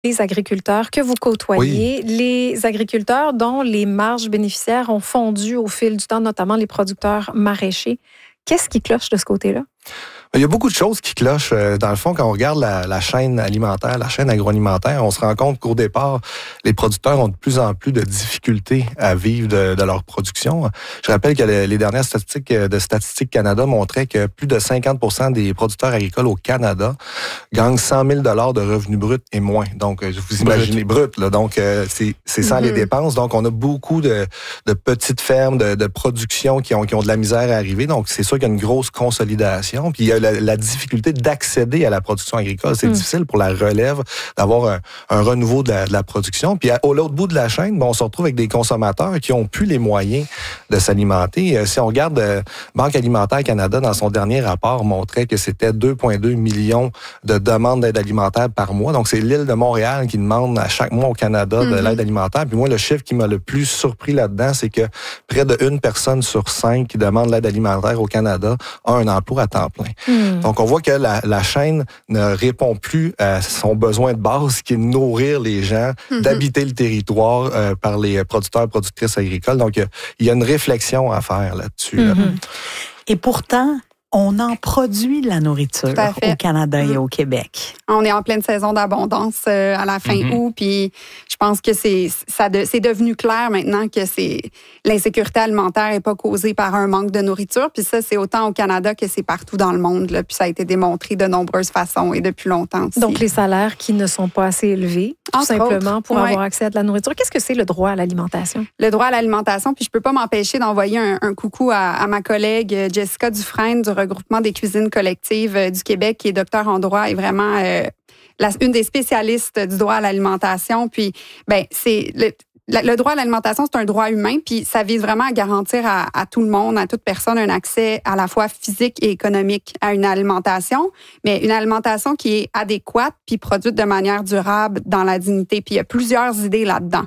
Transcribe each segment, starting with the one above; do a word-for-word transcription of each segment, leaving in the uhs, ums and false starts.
les agriculteurs que vous côtoyez, oui. les agriculteurs dont les marges bénéficiaires ont fondu au fil du temps, notamment les producteurs maraîchers. Qu'est-ce qui cloche de ce côté-là? Il y a beaucoup de choses qui clochent. Dans le fond, quand on regarde la, la chaîne alimentaire, la chaîne agroalimentaire, on se rend compte qu'au départ, les producteurs ont de plus en plus de difficultés à vivre de, de leur production. Je rappelle que les dernières statistiques de Statistique Canada montraient que plus de cinquante pour cent des producteurs agricoles au Canada gagnent cent mille dollars de revenus bruts et moins. Donc, vous imaginez brut, là. Donc, c'est, c'est sans mm-hmm. les dépenses. Donc, on a beaucoup de, de petites fermes, de, de production qui ont, qui ont de la misère à arriver. Donc, c'est sûr qu'il y a une grosse consolidation. Puis, il y a La, la difficulté d'accéder à la production agricole. C'est mmh. difficile pour la relève d'avoir un, un renouveau de la, de la production. Puis à, au l'autre bout de la chaîne, bon, on se retrouve avec des consommateurs qui ont plus les moyens de s'alimenter. Euh, si on regarde euh, Banque alimentaire Canada, dans son dernier rapport, montrait que c'était deux virgule deux millions de demandes d'aide alimentaire par mois. Donc, c'est l'île de Montréal qui demande à chaque mois au Canada de mmh. l'aide alimentaire. Puis moi, le chiffre qui m'a le plus surpris là-dedans, c'est que près de une personne sur cinq qui demande l'aide alimentaire au Canada a un emploi à temps plein. Mmh. Donc, on voit que la, la chaîne ne répond plus à son besoin de base, qui est de nourrir les gens, mmh. d'habiter le territoire euh, par les producteurs et productrices agricoles. Donc, il y a une réflexion à faire là-dessus. Là. Mmh. Et pourtant, on en produit de la nourriture au Canada mmh. et au Québec. On est en pleine saison d'abondance euh, à la fin mmh. août, puis je pense que c'est ça de, c'est devenu clair maintenant que c'est l'insécurité alimentaire n'est pas causée par un manque de nourriture, puis ça c'est autant au Canada que c'est partout dans le monde, là, puis ça a été démontré de nombreuses façons et depuis longtemps aussi. Donc les salaires qui ne sont pas assez élevés, tout Entre simplement autres, pour ouais. avoir accès à de la nourriture. Qu'est-ce que c'est le droit à l'alimentation? Le droit à l'alimentation, puis je peux pas m'empêcher d'envoyer un, un coucou à, à ma collègue Jessica Dufresne du regroupement des cuisines collectives euh, du Québec, qui est docteur en droit et vraiment euh, la, une des spécialistes du droit à l'alimentation. Puis, ben, c'est le, le droit à l'alimentation, c'est un droit humain, puis ça vise vraiment à garantir à, à tout le monde, à toute personne, un accès à la fois physique et économique à une alimentation, mais une alimentation qui est adéquate puis produite de manière durable dans la dignité. Puis il y a plusieurs idées là-dedans.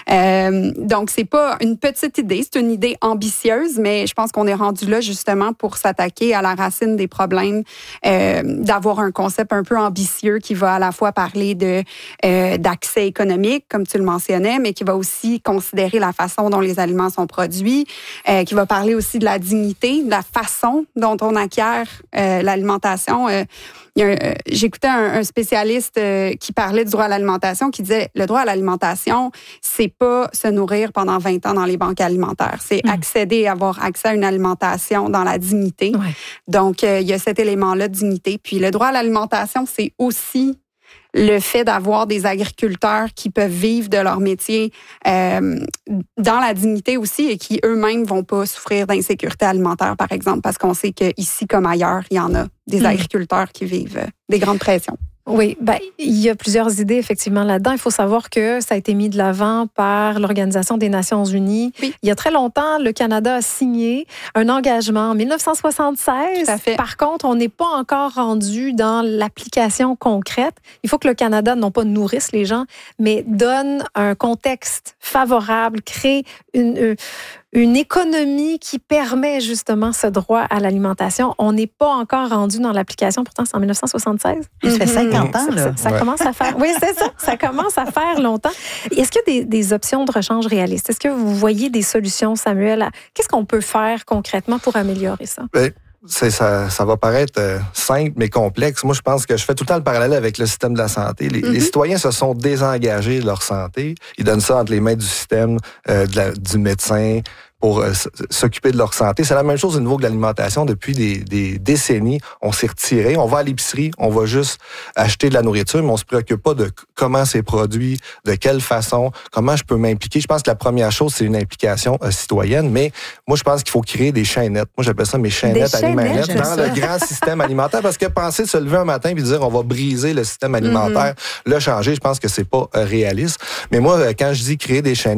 Euh, donc c'est pas une petite idée, c'est une idée ambitieuse, mais je pense qu'on est rendu là justement pour s'attaquer à la racine des problèmes, euh, d'avoir un concept un peu ambitieux qui va à la fois parler de euh, d'accès économique, comme tu le mentionnais, mais qui va aussi considérer la façon dont les aliments sont produits, euh, qui va parler aussi de la dignité, de la façon dont on acquiert euh, l'alimentation. Euh, il y a un, euh, j'écoutais un, un spécialiste euh, qui parlait du droit à l'alimentation, qui disait le droit à l'alimentation, c'est pas se nourrir pendant vingt ans dans les banques alimentaires, c'est mmh. accéder, avoir accès à une alimentation dans la dignité. Ouais. Donc, euh, il y a cet élément-là de dignité. Puis le droit à l'alimentation, c'est aussi le fait d'avoir des agriculteurs qui peuvent vivre de leur métier euh, dans la dignité aussi et qui eux-mêmes vont pas souffrir d'insécurité alimentaire, par exemple, parce qu'on sait qu'ici comme ailleurs, il y en a des mmh. agriculteurs qui vivent euh, des grandes pressions. Oui, ben, il y a plusieurs idées effectivement là-dedans. Il faut savoir que ça a été mis de l'avant par l'Organisation des Nations Unies. Oui. Il y a très longtemps, le Canada a signé un engagement en dix-neuf cent soixante-seize. Tout à fait. Par contre, on n'est pas encore rendu dans l'application concrète. Il faut que le Canada, non pas nourrisse les gens, mais donne un contexte favorable, crée une... une économie qui permet justement ce droit à l'alimentation. On n'est pas encore rendu dans l'application, pourtant c'est en dix-neuf cent soixante-seize. Ça fait cinquante ans, là. Ça, ça, ça ouais. commence à faire... Oui, c'est ça. Ça commence à faire longtemps. Est-ce qu'il y a des, des options de rechange réalistes? Est-ce que vous voyez des solutions, Samuel? Qu'est-ce qu'on peut faire concrètement pour améliorer ça? Ben, c'est, ça, ça va paraître euh, simple, mais complexe. Moi, je pense que je fais tout le temps le parallèle avec le système de la santé. Les, mm-hmm. les citoyens se sont désengagés de leur santé. Ils donnent ça entre les mains du système, euh, de la, du médecin, pour euh, s'occuper de leur santé. C'est la même chose au niveau de l'alimentation. Depuis des, des décennies, on s'est retiré. On va à l'épicerie, on va juste acheter de la nourriture, mais on se préoccupe pas de comment c'est produit, de quelle façon, comment je peux m'impliquer. Je pense que la première chose, c'est une implication euh, citoyenne, mais moi, je pense qu'il faut créer des chaînettes. Moi, j'appelle ça mes chaînettes alimentaires dans ça. Le grand système alimentaire, parce que penser se lever un matin et dire on va briser le système alimentaire, mm-hmm. le changer, je pense que c'est pas euh, réaliste. Mais moi, quand je dis créer des chaînettes, c'est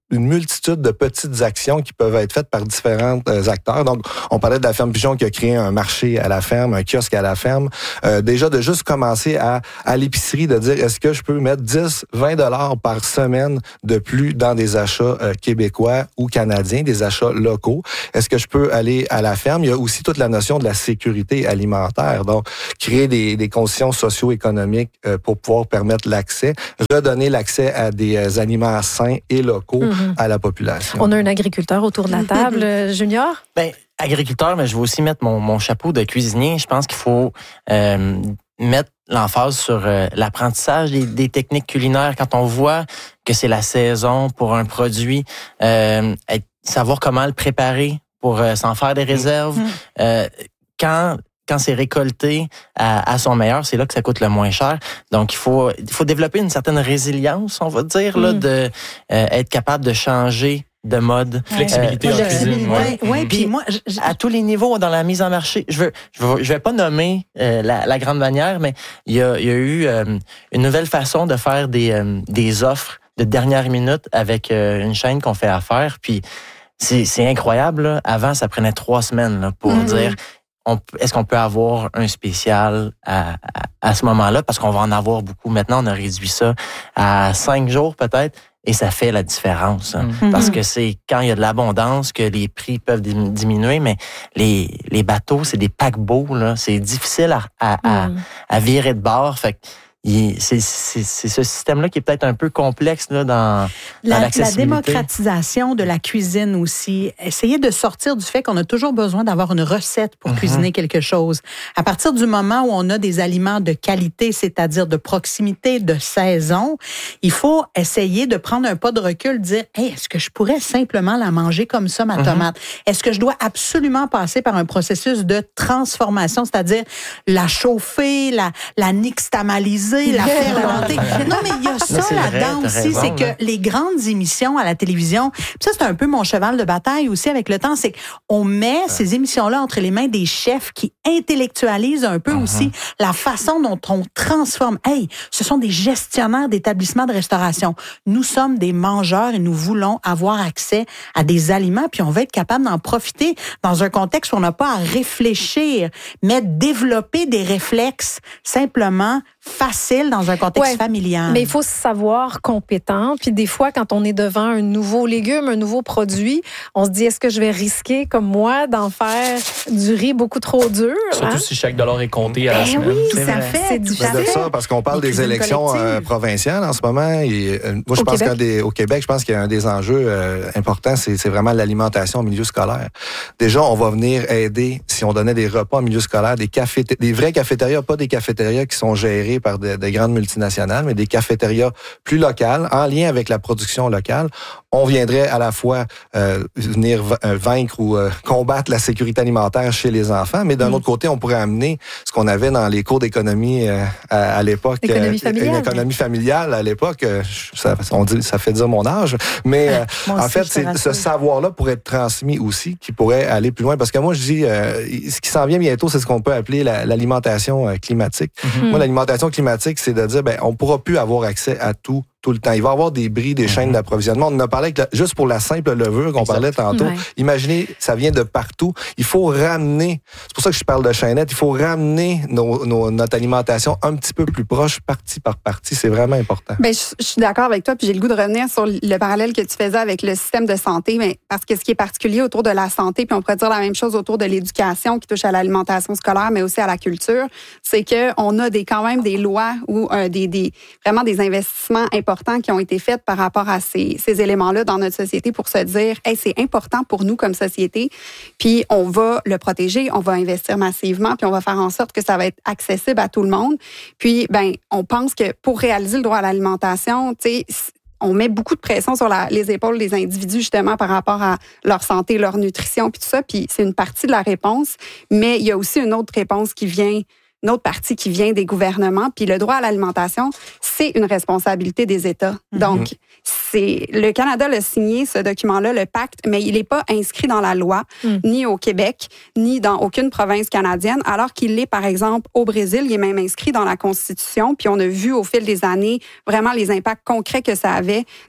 une multitude de petites actions qui peuvent être faites par différents euh, acteurs. Donc, on parlait de la ferme Pigeon qui a créé un marché à la ferme, un kiosque à la ferme. Euh, déjà, de juste commencer à, à l'épicerie, de dire, est-ce que je peux mettre dix, vingt dollars par semaine de plus dans des achats euh, québécois ou canadiens, des achats locaux? Est-ce que je peux aller à la ferme? Il y a aussi toute la notion de la sécurité alimentaire. Donc, créer des, des conditions socio-économiques euh, pour pouvoir permettre l'accès, redonner l'accès à des euh, aliments sains et locaux mm-hmm. à la population. On a un agriculteur autour de la table. Junior? Ben, agriculteur, mais je vais aussi mettre mon, mon chapeau de cuisinier. Je pense qu'il faut euh, mettre l'emphase sur euh, l'apprentissage des, des techniques culinaires. Quand on voit que c'est la saison pour un produit, euh, être, savoir comment le préparer pour euh, s'en faire des réserves. Mmh. Euh, quand quand c'est récolté à, à son meilleur, c'est là que ça coûte le moins cher. Donc, il faut il faut développer une certaine résilience, on va dire, mmh. là, de euh, être capable de changer de mode. Flexibilité euh, en cuisine. Ouais, ouais, puis moi, je, je... à tous les niveaux dans la mise en marché, je veux, je veux, je vais pas nommer euh, la, la grande bannière, mais il y a, il y a eu euh, une nouvelle façon de faire des, euh, des offres de dernière minute avec euh, une chaîne qu'on fait affaire. Puis c'est, c'est incroyable. Là. Avant, ça prenait trois semaines là, pour mm-hmm. dire. On, est-ce qu'on peut avoir un spécial à, à, à ce moment-là? Parce qu'on va en avoir beaucoup. Maintenant, on a réduit ça à cinq jours peut-être. Et ça fait la différence. Hein, mm-hmm. Parce que c'est quand il y a de l'abondance que les prix peuvent diminuer. Mais les, les bateaux, c'est des paquebots. Là, c'est difficile à, à, mm. à, à virer de bord. Fait que C'est, c'est, c'est ce système-là qui est peut-être un peu complexe là, dans, la, dans l'accessibilité. La démocratisation de la cuisine aussi. Essayer de sortir du fait qu'on a toujours besoin d'avoir une recette pour mm-hmm. cuisiner quelque chose. À partir du moment où on a des aliments de qualité, c'est-à-dire de proximité, de saison, il faut essayer de prendre un pas de recul, dire hey, est-ce que je pourrais simplement la manger comme ça, ma mm-hmm. tomate? Est-ce que je dois absolument passer par un processus de transformation, c'est-à-dire la chauffer, la, la nixtamaliser, la fermenter. Non, mais il y a ça là-dedans vrai, aussi, raison, c'est là. Que les grandes émissions à la télévision, ça c'est un peu mon cheval de bataille aussi avec le temps, c'est qu'on met ouais. ces émissions-là entre les mains des chefs qui intellectualisent un peu uh-huh. aussi la façon dont on transforme. Hey, ce sont des gestionnaires d'établissements de restauration. Nous sommes des mangeurs et nous voulons avoir accès à des aliments, puis on va être capable d'en profiter dans un contexte où on n'a pas à réfléchir, mais développer des réflexes simplement facile dans un contexte ouais, familial. Mais il faut se savoir compétent. Puis des fois, quand on est devant un nouveau légume, un nouveau produit, on se dit, est-ce que je vais risquer, comme moi, d'en faire du riz beaucoup trop dur? Surtout hein? si chaque dollar est compté à ben la semaine. Oui, c'est ça fait. C'est du de ça, parce qu'on parle des élections euh, provinciales en ce moment. Et, euh, moi, je au pense Québec. Qu'un des, au Québec, je pense qu'il y a un des enjeux euh, importants, c'est, c'est vraiment l'alimentation au milieu scolaire. Déjà, on va venir aider, si on donnait des repas au milieu scolaire, des, café- des vrais cafétérias, pas des cafétérias qui sont gérées par des, des grandes multinationales, mais des cafétérias plus locales, en lien avec la production locale. On viendrait à la fois euh, venir vaincre ou euh, combattre la sécurité alimentaire chez les enfants, mais d'un mmh. autre côté, on pourrait amener ce qu'on avait dans les cours d'économie euh, à, à l'époque. L'économie familiale. Une économie familiale à l'époque. Euh, ça, on dit, ça fait dire mon âge. Mais euh, en aussi, fait, c'est, ce savoir-là pourrait être transmis aussi, qui pourrait aller plus loin. Parce que moi, je dis, euh, ce qui s'en vient bientôt, c'est ce qu'on peut appeler la, l'alimentation climatique. Mmh. Moi, l'alimentation climatique, c'est de dire, ben, on pourra plus avoir accès à tout tout le temps. Il va y avoir des bris, des chaînes mm-hmm. d'approvisionnement. On en a parlé avec la, juste pour la simple levure qu'on exact. Parlait tantôt. Ouais. Imaginez, ça vient de partout. Il faut ramener, c'est pour ça que je parle de chaînette, il faut ramener nos, nos, notre alimentation un petit peu plus proche, partie par partie. C'est vraiment important. Ben, je, je suis d'accord avec toi, puis j'ai le goût de revenir sur le parallèle que tu faisais avec le système de santé, mais parce que ce qui est particulier autour de la santé, puis on pourrait dire la même chose autour de l'éducation qui touche à l'alimentation scolaire, mais aussi à la culture, c'est qu'on a des, quand même des lois ou euh, des, des, vraiment des investissements importants qui ont été faits par rapport à ces, ces éléments-là dans notre société pour se dire, hey, c'est important pour nous comme société, puis on va le protéger, on va investir massivement, puis on va faire en sorte que ça va être accessible à tout le monde. Puis, ben, on pense que pour réaliser le droit à l'alimentation, tu sais, on met beaucoup de pression sur la, les épaules des individus justement par rapport à leur santé, leur nutrition, puis tout ça, puis c'est une partie de la réponse, mais il y a aussi une autre réponse qui vient une autre partie qui vient des gouvernements. Puis le droit à l'alimentation, c'est une responsabilité des États. Mm-hmm. Donc, c'est le Canada l'a signé, ce document-là, le pacte, mais il n'est pas inscrit dans la loi, mm. ni au Québec, ni dans aucune province canadienne, alors qu'il l'est, par exemple, au Brésil. Il est même inscrit dans la Constitution. Puis on a vu au fil des années vraiment les impacts concrets que ça avait de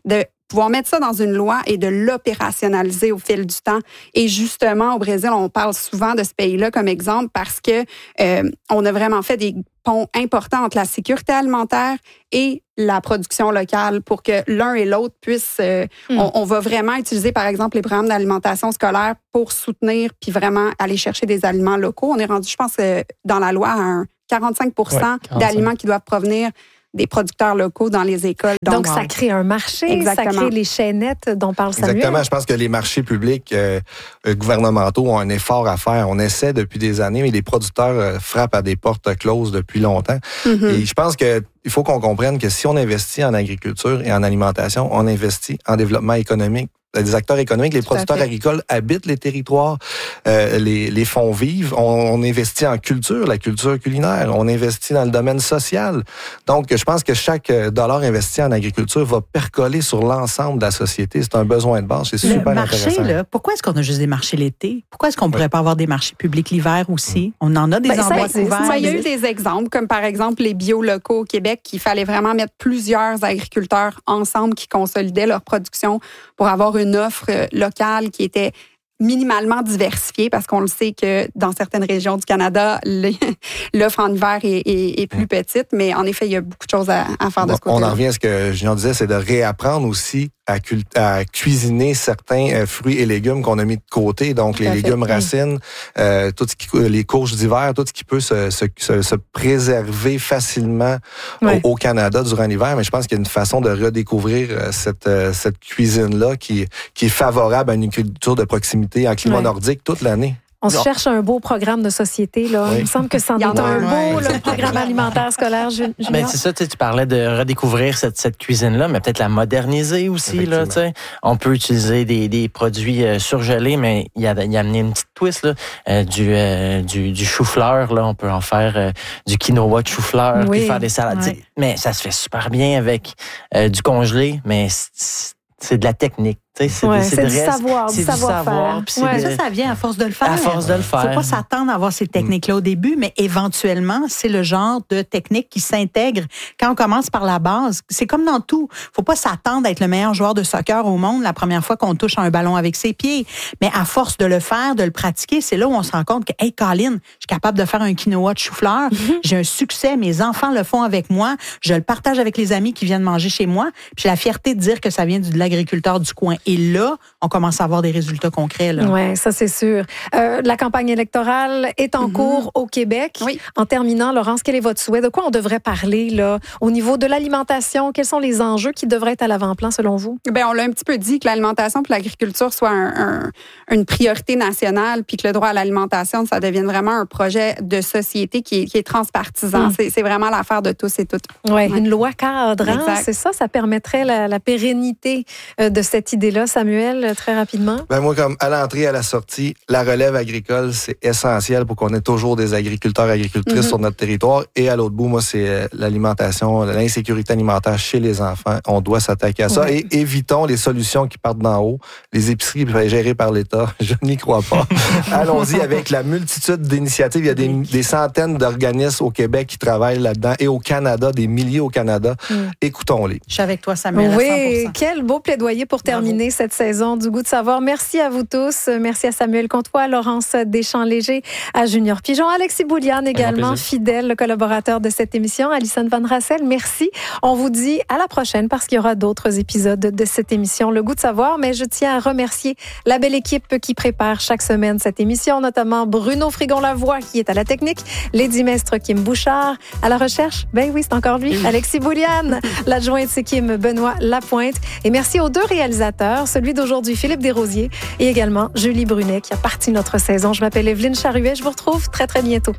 pouvoir mettre ça dans une loi et de l'opérationnaliser au fil du temps. Et justement, au Brésil, on parle souvent de ce pays-là comme exemple parce que euh, on a vraiment fait des ponts importants entre la sécurité alimentaire et la production locale pour que l'un et l'autre puissent... Euh, mm. on, on va vraiment utiliser, par exemple, les programmes d'alimentation scolaire pour soutenir puis vraiment aller chercher des aliments locaux. On est rendu, je pense, euh, dans la loi à un quarante-cinq pour cent ouais, quarante-cinq d'aliments qui doivent provenir des producteurs locaux dans les écoles. Donc, Donc ça crée un marché, Exactement. ça crée les chaînettes dont parle Samuel. Exactement. Je pense que les marchés publics euh, gouvernementaux ont un effort à faire. On essaie depuis des années, mais les producteurs euh, frappent à des portes closes depuis longtemps. Mm-hmm. Et je pense que il faut qu'on comprenne que si on investit en agriculture et en alimentation, on investit en développement économique. Des acteurs économiques, les producteurs agricoles habitent les territoires, euh, les, les font vivre. On, on investit en culture, la culture culinaire. On investit dans le domaine social. Donc, je pense que chaque dollar investi en agriculture va percoler sur l'ensemble de la société. C'est un besoin de base. C'est super le marché, intéressant. Là, pourquoi est-ce qu'on a juste des marchés l'été? Pourquoi est-ce qu'on ne pourrait oui. pas avoir des marchés publics l'hiver aussi? On en a des ben, endroits ça, couverts. Il y a eu des exemples, comme par exemple les bio-locaux au Québec, qu'il fallait vraiment mettre plusieurs agriculteurs ensemble qui consolidaient leur production pour avoir une offre locale qui était minimalement diversifiée, parce qu'on le sait que dans certaines régions du Canada, les, l'offre en hiver est, est, est plus petite, mais en effet, il y a beaucoup de choses à, à faire de ce côté-là. On en revient à ce que Junior disait, c'est de réapprendre aussi à, cul- à cuisiner certains euh, fruits et légumes qu'on a mis de côté, donc tout les légumes fait. racines, euh, tout ce qui, les courges d'hiver, tout ce qui peut se, se, se, se préserver facilement ouais. au, au Canada durant l'hiver, mais je pense qu'il y a une façon de redécouvrir euh, cette, euh, cette cuisine-là qui, qui est favorable à une agriculture de proximité en climat ouais. nordique toute l'année. On se cherche un beau programme de société. Là. Oui. Il me semble que c'en est un beau, ouais. le programme alimentaire scolaire. Je, je ben, c'est ça, tu parlais de redécouvrir cette, cette cuisine-là, mais peut-être la moderniser aussi. Là, on peut utiliser des, des produits euh, surgelés, mais il y a, il y a amené une petite twist, là, euh, du, euh, du, du chou-fleur. Là, on peut en faire euh, du quinoa de chou-fleur, oui. puis faire des salades. Ouais. Mais ça se fait super bien avec euh, du congelé, mais c'est, c'est de la technique. C'est, ouais, c'est, c'est du reste, savoir, c'est du savoir-faire. Du ouais, de... Ça, ça vient à force de le faire. À force de le faire. Il ne faut pas s'attendre à avoir ces techniques-là au début, mais éventuellement, c'est le genre de technique qui s'intègre quand on commence par la base. C'est comme dans tout. Il ne faut pas s'attendre à être le meilleur joueur de soccer au monde la première fois qu'on touche un ballon avec ses pieds. Mais à force de le faire, de le pratiquer, c'est là où on se rend compte que, hey, Colin, je suis capable de faire un quinoa de chou-fleur. Mm-hmm. J'ai un succès. Mes enfants le font avec moi. Je le partage avec les amis qui viennent manger chez moi. Puis j'ai la fierté de dire que ça vient de l'agriculteur du coin. Et là, on commence à avoir des résultats concrets. Oui, ça c'est sûr. Euh, la campagne électorale est en mm-hmm. cours au Québec. Oui. En terminant, Laurence, quel est votre souhait? De quoi on devrait parler là, au niveau de l'alimentation? Quels sont les enjeux qui devraient être à l'avant-plan selon vous? Bien, on l'a un petit peu dit, que l'alimentation et l'agriculture soient un, un, une priorité nationale, puis que le droit à l'alimentation, ça devienne vraiment un projet de société qui est, qui est transpartisan. Mm. C'est, c'est vraiment l'affaire de tous et toutes. Ouais, ouais. Une loi cadre, hein? C'est ça, ça permettrait la, la pérennité de cette idée-là. Samuel, très rapidement. Ben moi, comme à l'entrée, à la sortie, la relève agricole, c'est essentiel pour qu'on ait toujours des agriculteurs et agricultrices mm-hmm. sur notre territoire. Et à l'autre bout, moi, c'est l'alimentation, l'insécurité alimentaire chez les enfants. On doit s'attaquer à ça. Ouais. Et évitons les solutions qui partent d'en haut. Les épiceries gérées par l'État, je n'y crois pas. Allons-y avec la multitude d'initiatives. Il y a des, des centaines d'organismes au Québec qui travaillent là-dedans et au Canada, des milliers au Canada. Mm. Écoutons-les. Je suis avec toi, Samuel, oui, à cent pour cent. Quel beau plaidoyer pour Bravo. terminer cette saison du Goût de savoir. Merci à vous tous. Merci à Samuel Comtois, à Laurence Deschamps-Léger, à Junior Pigeon, à Alexis Bouliane également, fidèle collaborateur de cette émission, Alison Van Rassel. Merci. On vous dit à la prochaine parce qu'il y aura d'autres épisodes de cette émission, Le Goût de savoir. Mais je tiens à remercier la belle équipe qui prépare chaque semaine cette émission, notamment Bruno Frigon-Lavoie qui est à la technique, Lady Mestre Kim Bouchard, à la recherche. Ben oui, c'est encore lui, Alexis Bouliane, l'adjointe c'est Kim Benoît Lapointe. Et merci aux deux réalisateurs, celui d'aujourd'hui, Philippe Desrosiers, et également Julie Brunet, qui a parti notre saison. Je m'appelle Evelyne Charuet. Je vous retrouve très, très bientôt.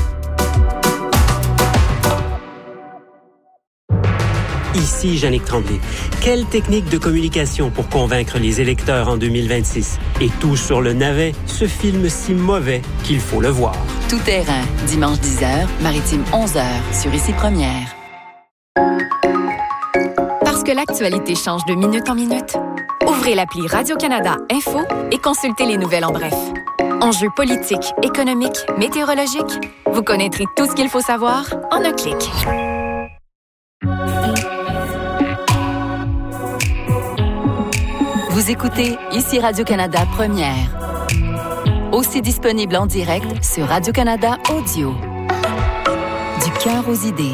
Ici Jannick Tremblay. Quelle technique de communication pour convaincre les électeurs en deux mille vingt-six? Et tout sur le navet, ce film si mauvais qu'il faut le voir. Tout terrain, dimanche dix heures, Maritime onze heures, sur Ici Première. Parce que l'actualité change de minute en minute, ouvrez l'appli Radio-Canada Info et consultez les nouvelles en bref. Enjeux politiques, économiques, météorologiques, vous connaîtrez tout ce qu'il faut savoir en un clic. Vous écoutez ici Radio-Canada Première. Aussi disponible en direct sur Radio-Canada Audio. Du cœur aux idées.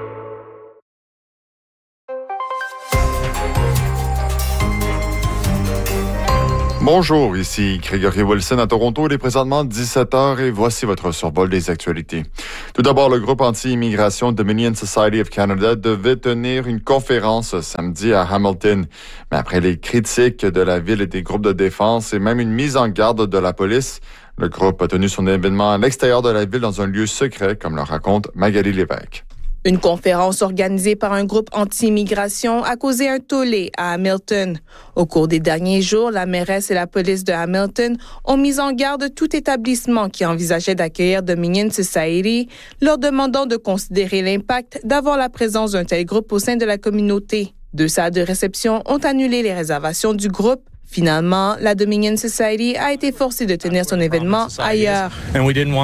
Bonjour, ici Gregory Wilson à Toronto. Il est présentement dix-sept heures et voici votre survol des actualités. Tout d'abord, le groupe anti-immigration Dominion Society of Canada devait tenir une conférence samedi à Hamilton. Mais après les critiques de la ville et des groupes de défense et même une mise en garde de la police, le groupe a tenu son événement à l'extérieur de la ville dans un lieu secret, comme le raconte Magali Lévesque. Une conférence organisée par un groupe anti-immigration a causé un tollé à Hamilton. Au cours des derniers jours, la mairesse et la police de Hamilton ont mis en garde tout établissement qui envisageait d'accueillir Dominion Society, leur demandant de considérer l'impact d'avoir la présence d'un tel groupe au sein de la communauté. Deux salles de réception ont annulé les réservations du groupe. Finalement, la Dominion Society a été forcée de tenir son événement ailleurs. Nous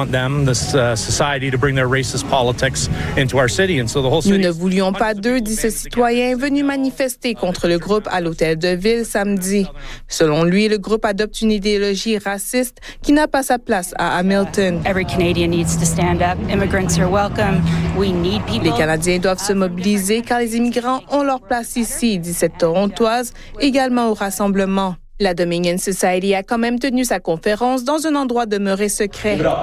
ne voulions pas d'eux, dit ce citoyen venu manifester contre le groupe à l'hôtel de ville samedi. Selon lui, le groupe adopte une idéologie raciste qui n'a pas sa place à Hamilton. Les Canadiens doivent se mobiliser car les immigrants ont leur place ici, dit cette Torontoise, également au rassemblement. La Dominion Society a quand même tenu sa conférence dans un endroit demeuré secret. Diffusée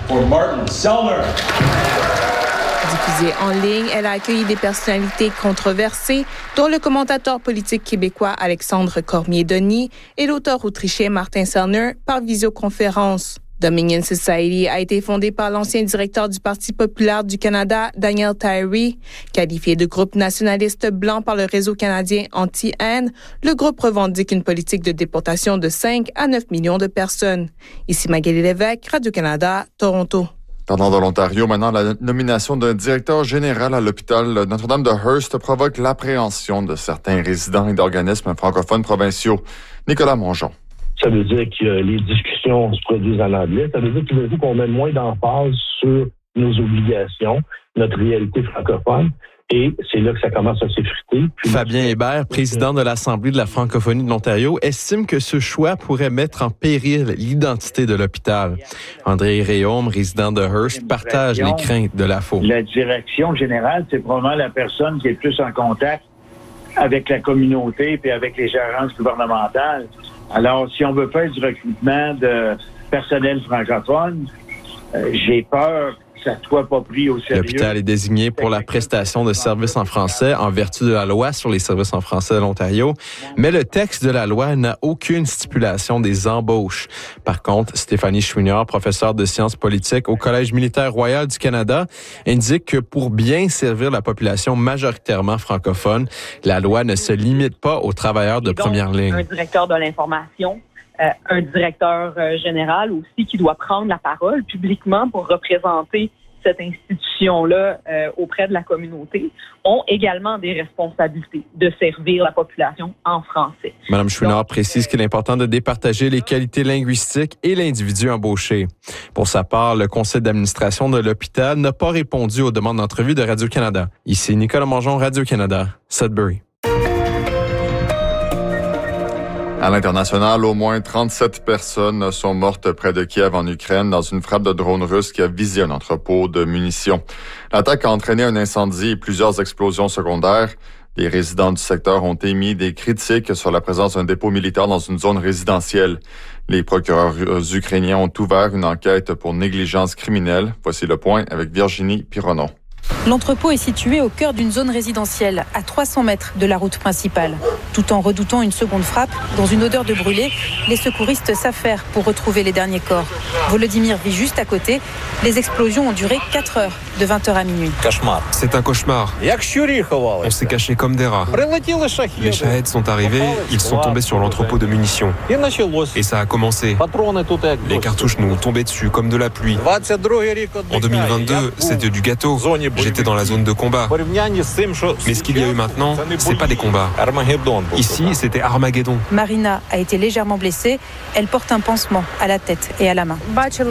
en ligne, elle a accueilli des personnalités controversées, dont le commentateur politique québécois Alexandre Cormier-Denis et l'auteur autrichien Martin Sellner par visioconférence. Dominion Society a été fondée par l'ancien directeur du Parti populaire du Canada, Daniel Tyree. Qualifié de groupe nationaliste blanc par le réseau canadien Anti-Haine, le groupe revendique une politique de déportation de cinq à neuf millions de personnes. Ici Magali Lévesque, Radio-Canada, Toronto. Parlant de l'Ontario, maintenant, la nomination d'un directeur général à l'hôpital Notre-Dame de Hearst provoque l'appréhension de certains résidents et d'organismes francophones provinciaux. Nicolas Mongeon. Ça veut dire que les discussions se produisent en anglais. Ça veut dire qu'il faut qu'on mette moins d'emphase sur nos obligations, notre réalité francophone. Et c'est là que ça commence à s'effriter. Puis Fabien Hébert, président de l'Assemblée de la francophonie de l'Ontario, estime que ce choix pourrait mettre en péril l'identité de l'hôpital. André Réaume, résident de Hearst, partage les craintes de la F O. La direction générale, c'est probablement la personne qui est le plus en contact avec la communauté et avec les agences gouvernementales. Alors, si on veut faire du recrutement de personnel francophone, euh, j'ai peur que ça ne soit pas pris au sérieux. L'hôpital est désigné pour la prestation de services en français en vertu de la loi sur les services en français de l'Ontario, mais le texte de la loi n'a aucune stipulation des embauches. Par contre, Stéphanie Chouinard, professeure de sciences politiques au Collège militaire royal du Canada, indique que pour bien servir la population majoritairement francophone, la loi ne se limite pas aux travailleurs de première ligne. Un directeur de l'information, euh, un directeur euh, général aussi qui doit prendre la parole publiquement pour représenter cette institution-là euh, auprès de la communauté, ont également des responsabilités de servir la population en français. Madame Chouinard précise qu'il est important de départager les qualités linguistiques et l'individu embauché. Pour sa part, le conseil d'administration de l'hôpital n'a pas répondu aux demandes d'entrevue de Radio-Canada. Ici Nicolas Mongeon, Radio-Canada, Sudbury. À l'international, au moins trente-sept personnes sont mortes près de Kiev en Ukraine dans une frappe de drone russe qui a visé un entrepôt de munitions. L'attaque a entraîné un incendie et plusieurs explosions secondaires. Les résidents du secteur ont émis des critiques sur la présence d'un dépôt militaire dans une zone résidentielle. Les procureurs ukrainiens ont ouvert une enquête pour négligence criminelle. Voici le point avec Virginie Pironneau. L'entrepôt est situé au cœur d'une zone résidentielle, à trois cents mètres de la route principale. Tout en redoutant une seconde frappe, dans une odeur de brûlé, les secouristes s'affairent pour retrouver les derniers corps. Volodymyr vit juste à côté. Les explosions ont duré quatre heures, de vingt heures à minuit. C'est un cauchemar. On s'est caché comme des rats. Les Shaheds sont arrivés, ils sont tombés sur l'entrepôt de munitions. Et ça a commencé. Les cartouches nous ont tombé dessus comme de la pluie. En deux mille vingt-deux, c'était du gâteau. J'étais dans la zone de combat. Mais ce qu'il y a eu maintenant, c'est pas des combats. Ici, c'était Armageddon. Marina a été légèrement blessée. Elle porte un pansement à la tête et à la main.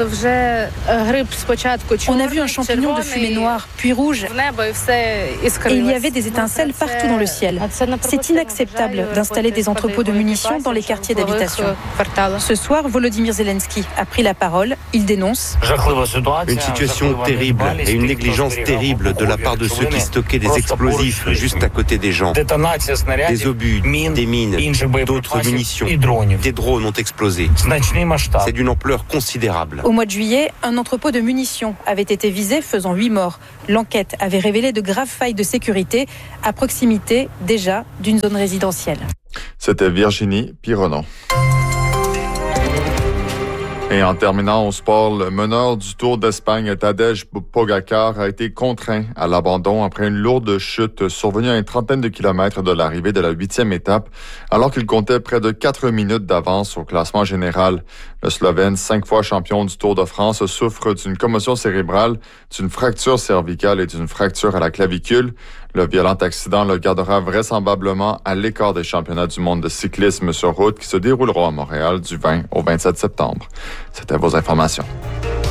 On a vu un champignon de fumée noire, puis rouge, et il y avait des étincelles partout dans le ciel. C'est inacceptable d'installer des entrepôts de munitions dans les quartiers d'habitation. Ce soir, Volodymyr Zelensky a pris la parole. Il dénonce une situation terrible et une négligence terrible de la part de ceux qui stockaient des explosifs juste à côté des gens. Des obus, des mines, d'autres munitions, des drones ont explosé. C'est d'une ampleur considérable. Au mois de juillet, un entrepôt de munitions avait été visé, faisant huit morts. L'enquête avait révélé de graves failles de sécurité à proximité déjà d'une zone résidentielle. C'était Virginie Pironon. Et en terminant au sport, le meneur du Tour d'Espagne, Tadej Pogacar, a été contraint à l'abandon après une lourde chute survenue à une trentaine de kilomètres de l'arrivée de la huitième étape, alors qu'il comptait près de quatre minutes d'avance au classement général. Le Slovène, cinq fois champion du Tour de France, souffre d'une commotion cérébrale, d'une fracture cervicale et d'une fracture à la clavicule. Le violent accident le gardera vraisemblablement à l'écart des championnats du monde de cyclisme sur route qui se dérouleront à Montréal du vingt au vingt-sept septembre. C'était vos informations.